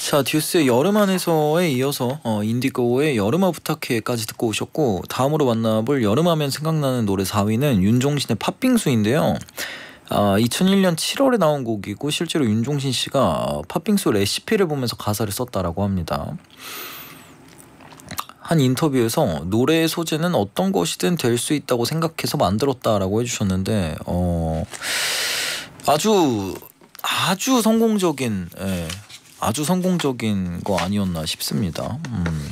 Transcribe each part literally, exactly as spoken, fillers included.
자, 듀스의 여름 안에서에 이어서 어, 인디고의 여름아 부탁해까지 듣고 오셨고, 다음으로 만나볼 여름하면 생각나는 노래 사 위는 윤종신의 팥빙수인데요. 아, 이천일 년 칠월에 나온 곡이고, 실제로 윤종신 씨가 팥빙수 레시피를 보면서 가사를 썼다라고 합니다. 한 인터뷰에서 노래의 소재는 어떤 것이든 될 수 있다고 생각해서 만들었다라고 해주셨는데, 어, 아주 아주 성공적인, 예, 아주 성공적인 거 아니었나 싶습니다. 음.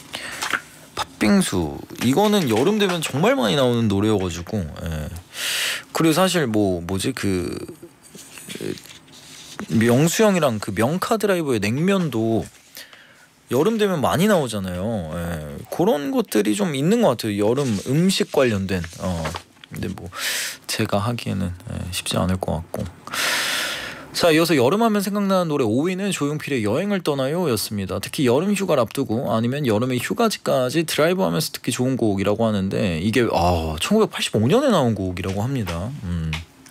팥빙수 이거는 여름 되면 정말 많이 나오는 노래여가지고, 예. 그리고 사실 뭐 뭐지 그 명수 형이랑 그 명카 드라이버의 냉면도 여름 되면 많이 나오잖아요. 예. 그런 것들이 좀 있는 것 같아요. 여름 음식 관련된. 어. 근데 뭐 제가 하기에는 예, 쉽지 않을 것 같고. 자, 이어서 여름하면 생각나는 노래 오 위는 조용필의 여행을 떠나요 였습니다. 특히 여름 휴가를 앞두고 아니면 여름의 휴가지까지 드라이브하면서 듣기 좋은 곡이라고 하는데, 이게 아, 천구백팔십오 년에 나온 곡이라고 합니다. 음.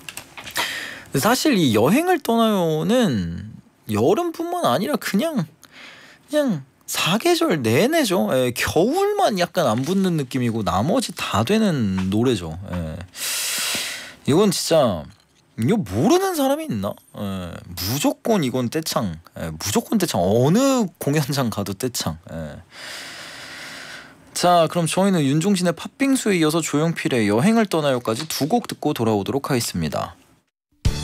사실 이 여행을 떠나요는 여름뿐만 아니라 그냥 그냥 사계절 내내죠. 예, 겨울만 약간 안 붙는 느낌이고 나머지 다 되는 노래죠. 예. 이건 진짜 이거 모르는 사람이 있나? 예, 무조건 이건 떼창. 예, 무조건 떼창. 어느 공연장 가도 떼창. 예. 자, 그럼 저희는 윤종신의 팥빙수에 이어서 조용필의 여행을 떠나요까지 두 곡 듣고 돌아오도록 하겠습니다.